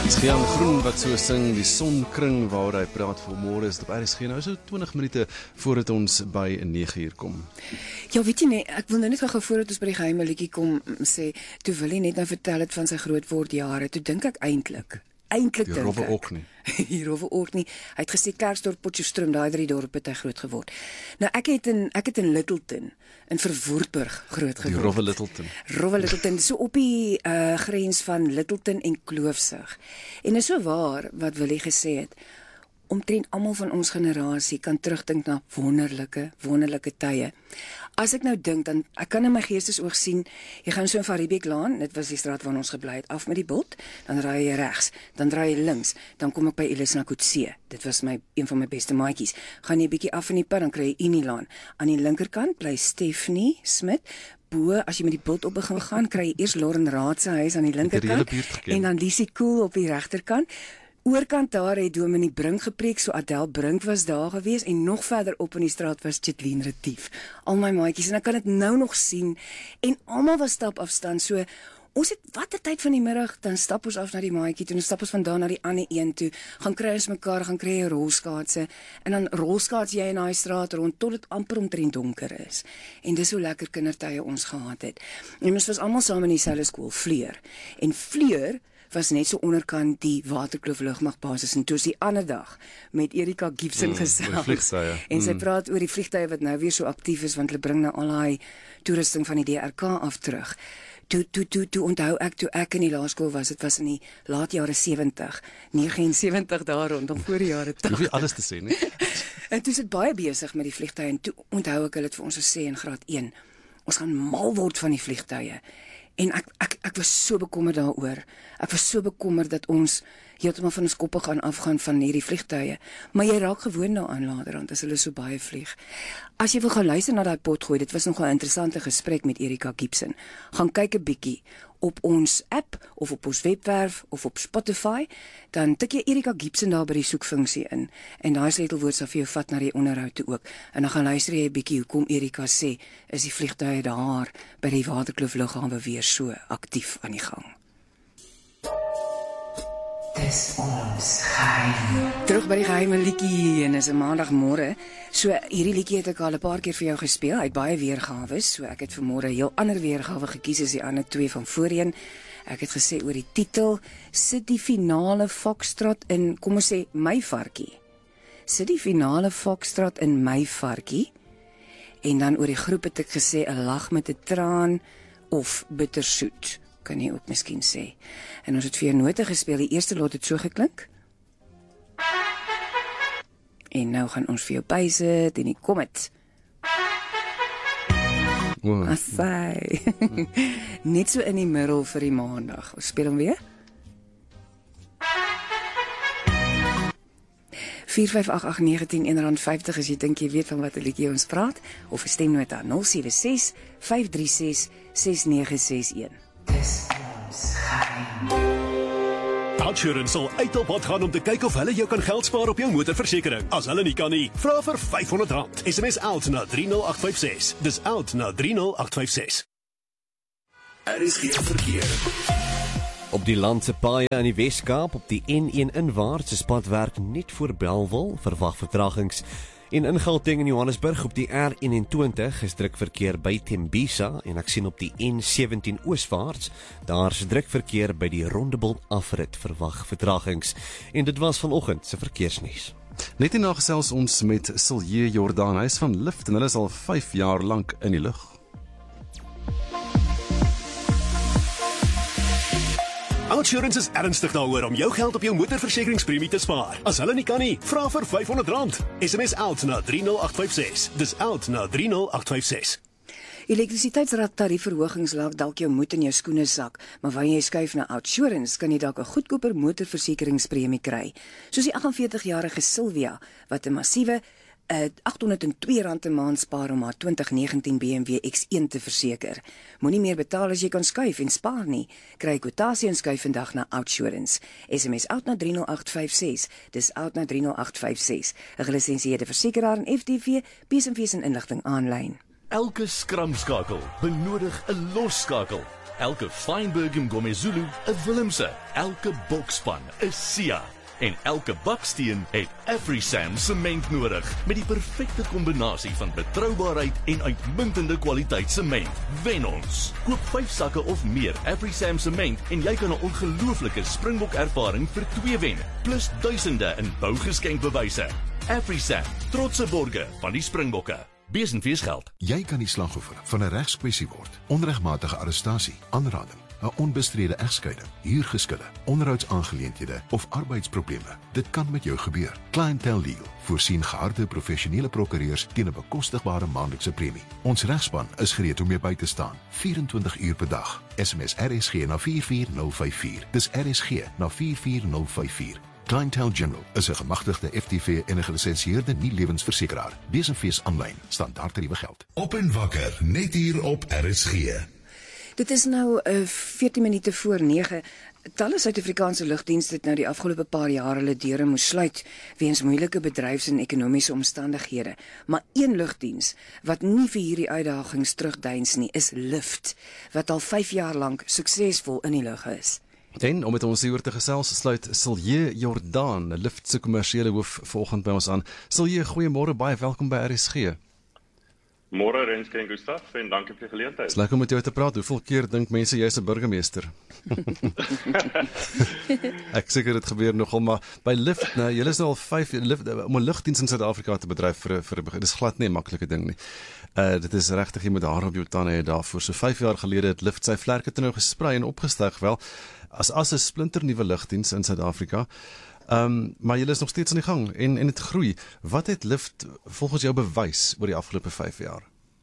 Gian Groen wat so sing, die sonkring waar hy praat vir môre is op RSG. Nou so 20 minute voordat ons by 9 uur kom. Ja, weet jy nie, ek wil nou net gou voordat ons by die geheime liedjie kom sê, toe wil hy net nou vertel het van sy grootwordjare, toe dink ek eintlik dink ek. Robbe ook nie. Die Robbe ook nie. Hy het gesê Kersdorp, Potchefstroom, daai 3 dorpe het hy groot geword. Nou ek het in Littleton, in Verwoerdburg groot geword. Die Robbe Littleton. Robbe Littleton, so op die grens van Littleton en Kloofsig. En is so waar wat Willie gesê het, omtrent almal van ons generasie kan terugdink na wonderlike tye. As ek nou dink, dan ek kan in my geestesoog sien, jy gaan so in Fariebeeklaan, dit was die straat waar ons gebly het, af met die bult, dan raai jy regs, dan draai jy links, dan kom ek by Elis na Coetzee. Dit was een van my beste maatjies. Gaan jy bietjie af in die pad, dan kry jy Unielaan. Aan die linkerkant bly Stephanie Smit. Bo, as jy met die bult op begin gaan, kry jy eers Lauren Raad se huis aan die linkerkant en dan Lisie Koel op die regterkant. Oorkant daar het Dominee Brink gepreek, so Adel Brink was daar gewees en nog verder op in die straat was Chitlien Retief. Al my maatjies en ek kan dit nou nog sien en almal was stapafstand. So ons het watter tyd van die middag dan stap ons af na die maatjie toe en stap ons vandaan na die ander een toe. Gaan kry ons mekaar, gaan kry 'n rolskaatse en dan rolskaats jy in daai straat rond tot dit amper omtrent donker is. En dis hoe lekker kindertye ons gehad het. En ons was almal saam in dieselfde skool, Fleur. En Fleur was net so onderkant die Waterkloof Lugmagbasis en toe is die ander dag met Erika Gibson gesels. En sy praat oor die vliegtye wat nou weer so aktief is want hulle bring nou al daai toerusting van die DRK af terug. Toe onthou ek toe ek in die laerskool was, dit was in die laat jare 70, 79 daar rondom voor die jare 80. Jy hoef alles te sê, nie? En toe is dit baie besig met die vliegtye en toe onthou ek hulle het vir ons gesê in graad 1, ons gaan mal word van die vliegtye. En ek was so bekommerd daaroor. Ek was so bekommerd dat ons heeltemal van ons koppe gaan afgaan van hierdie vliegtye. Maar jy raak gewoon daaraan laterand as hulle so baie vlieg. As jy wil gaan luister na daai potgooi, dit was nog 'n interessante gesprek met Erika Gibson. Gaan kyk 'n bietjie op ons app of op ons webwerf of op Spotify, dan tik jy Erika Gibson daar by die soekfunksie in en daai sleutelwoord sal vir jou vat na die onderhoud toe ook. En dan gaan luister jy 'n bietjie hoekom Erika sê is die vliegtye daar by die Waterkloof lughawe weer so aktief aan die gang. Dis ons geheim. Terug by die geheime liedjie en is 'n maandagmôre. So hierdie liedjie het ek al 'n paar keer vir jou gespeel. Hy het baie weergawe, so ek het vanmôre heel ander weergawe gekies as die ander twee van voorheen. Ek het gesê oor die titel sit die finale Foxtrot in, kom ons sê my varkie. Sit die finale Foxtrot in my varkie. En dan oor die groep het ek gesê 'n lag met 'n traan of bittersoet. Kan jy ook miskien sê. En ons het 4 note gespeel. Die eerste lot het so geklink. En nou gaan ons vir jou bysit en die Comet. Asai. Net so in die middel vir die maandag. Ons speel hom weer. 4588910 R50 as jy dink jy weet van wat 'n liedjie ons praat of 'n stemnota 076 536 6961. Dis ons geheim. Outsurance sal uit op pad gaan om te kyk of hulle jou kan geld spaar op jou motorversekering. As hulle nie kan nie, vra vir R500. SMS out na 30856. Dis out na 30856. Is geen verkeer. Op die landse paaie in die Weskaap op die N1 inwaarts is padwerk net voor Bellville, verwag vertragings. In Gauteng en Johannesburg op die R21 is drukverkeer by Tembisa en ek sien op die N17 ooswaarts, daar is drukverkeer by die Rondebult afrit, verwag vertragings. En dit was vanoggend se verkeersnuus. Net hierna gesels ons met Silje Jordaan, hy is van Lift en hulle is al 5 jaar lank in die lug. Outsurance is ernstig daaroor om jou geld op jou motorversekeringspremie te spaar. As hulle nie kan nie, vra vir R500. SMS out na 30856. Dis out na 30856. Elektrisiteitsraad tariefverhogings laat dalk jou moed in jou skoene sak, maar wanneer jy skuif na Outsurance, kan jy dalk 'n goedkoper motorversekeringspremie kry. Soos die 48-jarige Sylvia wat 'n massiewe R802 'n maand spaar om haar 2019 BMW X1 te verseker. Moenie meer betaal as jy kan skuif en spaar nie. Kry kwotasie en skuif vandag na Outsurance. SMS out na 30856. Dis out na 30856. 'n gelisensieerde versekeraar en FTV, P&V se inligting aanlyn. Elke skramskakel benodig 'n losskakel. Elke Feinberg Mngomezulu 'n Willemse, elke bokspan 'n Sia en elke baksteen het AfriSam sement nodig met die perfekte kombinasie van betroubaarheid en uitmuntende kwaliteit sement. Wen ons. Koop 5 sakke of meer AfriSam sement en jy kan 'n ongelooflike Springbok ervaring vir 2 wen, plus duisende in bougeskenkbewyse. AfriSam, trotse borge van die Springbokke. Besenfees geld. Jy kan die slagoffer van 'n regskwessie word. Onregmatige arrestasie, aanranding, 'n onbestrede egskeiding, huurgeskille, onderhoudsaangeleenthede of arbeidsprobleme. Dit kan met jou gebeur. Clientele Legal voorsien geharde professionele prokureurs teen 'n bekostigbare maandelikse premie. Ons regspan is gereed om jou by te staan, 24 uur per dag. SMS RSG na 44054. Dis RSG na 44054. Clientele General is 'n gemagtigde FTV en 'n gelisensieerde nie-lewensversekeraar. Besenfees aanlyn, standaard tariewe geld. Op en wakker, net hier op RSG. Dit is nou 14 minute voor 9. Talle Suid-Afrikaanse lugdienste het nou die afgelope paar jaar hulle deure moes sluit weens moeilike bedryfs- en ekonomiese omstandighede. Maar een lugdiens wat nie vir hierdie uitdagings terugdeins nie, is Lift, wat al 5 jaar lank suksesvol in die lug is. En om met ons hieroor te gesels, sluit Silje Jordaan, Lift se kommersiële hoof, vanoggend by ons aan. Silje, goeiemôre, baie welkom by RSG. Môre Renske en Gustaf, en dankie vir die geleentheid. Dis lekker om met jou te praat. Hoeveel keer dink mense jy's 'n burgemeester? Ek seker dit gebeur nogal, maar by Lift, nou, julle is nou al 5 om 'n lugdiens in Suid-Afrika te bedryf vir 'n begin. Dis glad nie 'n maklike ding nie. Dit is regtig jy met haar op jou tande hê daarvoor. So 5 jaar gelede het Lift sy vlerke toe nou gesprei en opgestyg wel as 'n splinternuwe lugdiens in Suid-Afrika. Maar julle is nog steeds aan die gang en dit groei. Wat het Lift volgens jou bewys oor die afgelope 5 jaar?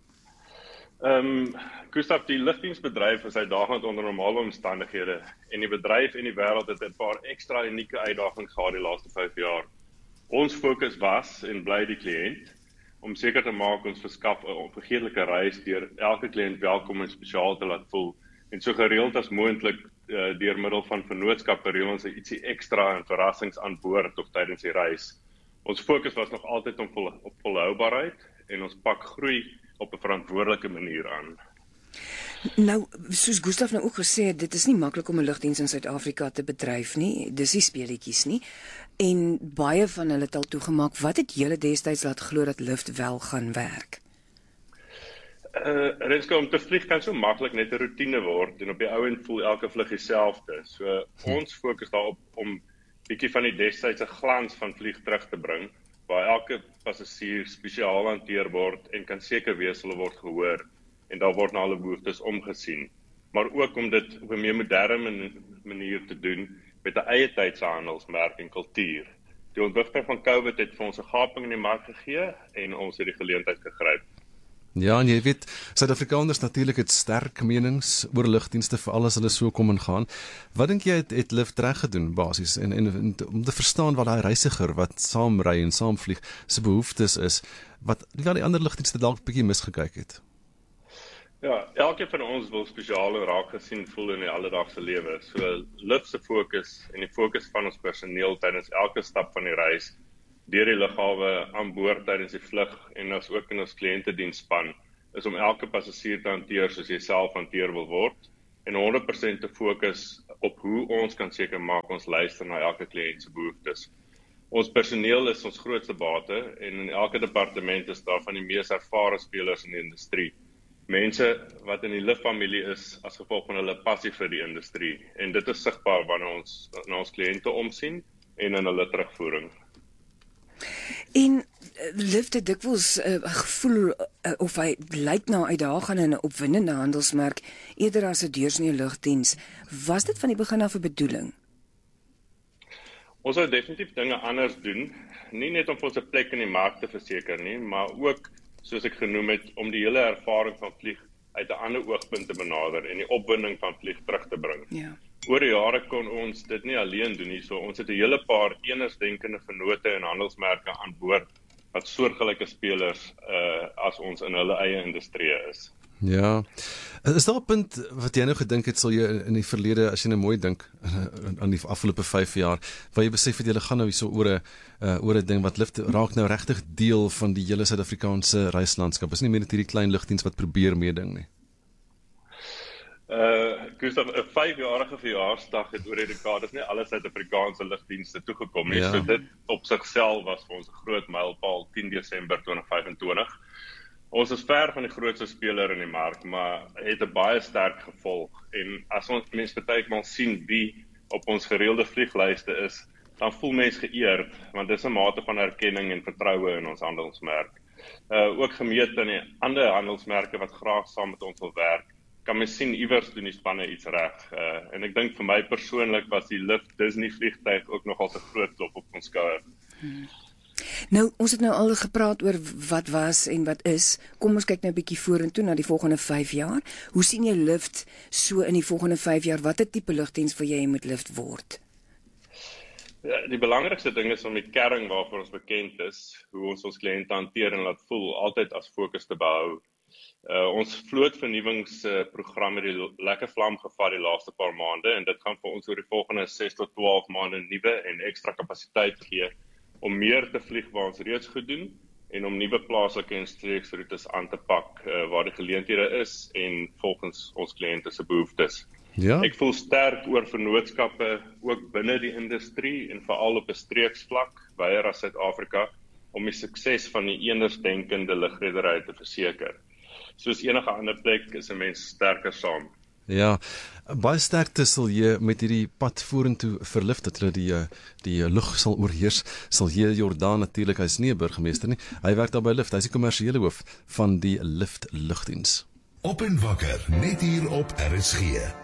Gustaf, die lugdiensbedryf is uitdagend onder normale omstandighede en die bedryf en die wêreld het 'n paar ekstra unieke uitdagings gehad die laaste 5 jaar. Ons fokus was en bly die kliënt om seker te maak ons verskaf 'n onvergeetlike reis deur elke kliënt welkom en spesiaal te laat voel en so gereeld as moontlik deur middel van vennootskappe reël ons ietsie ekstra en verrassings aan boord of tydens die reis. Ons fokus was nog altyd op volhoubaarheid en ons pak groei op 'n verantwoordelike manier aan. Nou, soos Gustaf nou ook gesê het, dit is nie maklik om 'n lugdiens in Suid-Afrika te bedryf nie. Dis nie speletjies nie. En baie van hulle het al toegemaak. Wat het julle destyds laat glo dat Lift wel gaan werk? Renske, om te vlieg kan so maklik net 'n roetine word en op die ou end voel elke vlug dieselfde. So ons fokus daarop om bietjie van die destydse glans van vlieg terug te bring, waar elke passasier spesiaal hanteer word en kan seker wees hulle word gehoor en daar word na hulle behoeftes omgesien. Maar ook om dit op 'n meer moderne manier te doen met 'n eie tydse handelsmerk en kultuur. Die ontwrigting van COVID het vir ons 'n gaping in die mark gegee en ons het die geleentheid gegryp. Ja, en jy weet, Suid-Afrikaners natuurlik het sterk menings oor lugdienste vir alles hulle so kom en gaan. Wat dink jy het Lift reg gedoen basies en om te verstaan wat daai reisiger wat saam ry en saam vlieg se behoeftes is, wat die ander lugdienste dalk bietjie misgekyk het? Ja, elkeen van ons wil spesiaal en raak gesien voel in die alledaagse lewe. So Lift se fokus en die fokus van ons personeel tydens elke stap van die reis deur die lughawe aan boord tydens die vlug en as ook in ons kliëntediensspan is om elke passasier te hanteer soos jy self hanteer wil word en 100% te fokus op hoe ons kan seker maak ons luister na elke kliënt se behoeftes. Ons personeel is ons grootste bate en in elke departement is daar van die mees ervare spelers in die industrie. Mense wat in die Lift-familie is as gevolg van hulle passie vir die industrie en dit is sigbaar wanneer ons na ons kliënte omsien en in hulle terugvoering. En Lift het dikwels 'n gevoel of hy lyk na 'n uitdagende en 'n opwindende handelsmerk eerder as 'n deursnee lugdiens. Was dit van die begin af 'n bedoeling? Ons sou definitief dinge anders doen, nie net om ons 'n plek in die mark te verseker nie, maar ook soos ek genoem het om die hele ervaring van vlieg uit 'n ander oogpunt te benader en die opwinding van vlieg terug te bring. Ja. Oor die jare kon ons dit nie alleen doen nie, so ons het 'n hele paar eensdenkende vennote en handelsmerke aan boord wat soortgelyke spelers as ons in hulle eie industrie is. Ja. Is daar 'n punt wat jy nou gedink het sal jy in die verlede as jy nou mooi dink aan die afgelope 5 jaar waar jy besef het jy gaan nou hierso oor 'n ding wat Lift raak nou regtig deel van die hele Suid-Afrikaanse reislandskap. Is nie meer net hierdie klein lugdiens wat probeer meeding nie. Gustav, 'n 5-jarige verjaarsdag het oor die dekades nie alle Suid-Afrikaanse lugdienste toegekom nie. Ja. So dit op sigself was vir ons 'n groot mylpaal, 10 Desember 2025. Ons is ver van die grootste speler in die mark, maar het 'n baie sterk gevolg. En as ons mense baie keer sien wie op ons gereelde vlieglyste is, dan voel mense geëerd, want dis 'n mate van erkenning en vertroue in ons handelsmerk. Ook gemeet aan die ander handelsmerke wat graag saam met ons wil werk, kan mens sien iewers doen die spanne iets reg. En ek dink vir my persoonlik was die Lift Disney vliegtuig ook nogal 'n groot klop op ons skouer. Nou, ons het nou al gepraat oor wat was en wat is. Kom ons kyk nou 'n bietjie vorentoe na die volgende 5 jaar. Hoe sien jy Lift so in die volgende 5 jaar? Watter tipe lugdiens wil jy moet Lift word? Ja, die belangrikste ding is om die kern waarvoor ons bekend is, hoe ons kliënte hanteer en laat voel, altyd as fokus te behou. Ons vlootvernuwingsprogram het die lekker vlam gevat die laaste paar maande en dit gaan vir ons oor die volgende 6 tot 12 maande nuwe en ekstra kapasiteit gee om meer te vlieg waar ons reeds goed doen en om nuwe plaaslike en streeksroetes aan te pak waar die geleenthede is en volgens ons kliënte se behoeftes. Ja. Ek voel sterk oor vennootskappe ook binne die industrie en veral op 'n streeksvlak, weier as Suid-Afrika, om die sukses van die eendersdenkende lugredery te verseker. Soos enige ander plek is 'n mens sterker saam. Ja, baie sterkte sal jy met hierdie pad vorentoe verlif dat hulle die lug sal oorheers. Sal jy Jordan natuurlik, hy's nie 'n burgemeester nie. Hy werk daar by Lift. Hy's die kommersiële hoof van die Lift lugdiens. Op en wakker net hier op RSG.